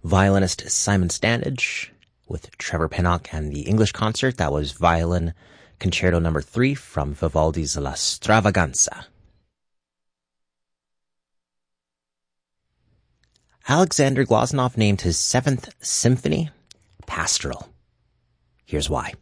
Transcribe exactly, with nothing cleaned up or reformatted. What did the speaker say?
Violinist Simon Standage with Trevor Pinnock and the English concert. That was Violin Concerto Number Three from Vivaldi's La Stravaganza. Alexander Glazunov named his seventh symphony Pastoral. Here's why.